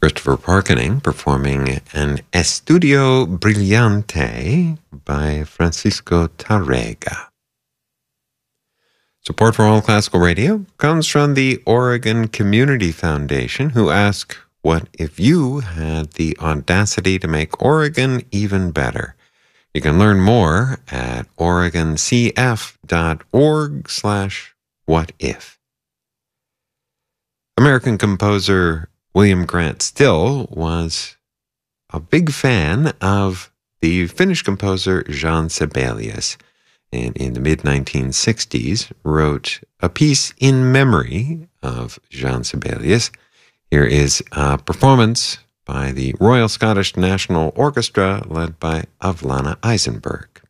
Christopher Parkening performing an Estudio Brillante by Francisco Tárrega. Support for All Classical Radio comes from the Oregon Community Foundation, who ask, what if you had the audacity to make Oregon even better? You can learn more at oregoncf.org/whatif. American composer William Grant Still was a big fan of the Finnish composer Jean Sibelius, and in the mid-1960s wrote a piece in memory of Jean Sibelius. Here is a performance by the Royal Scottish National Orchestra led by Avlana Eisenberg.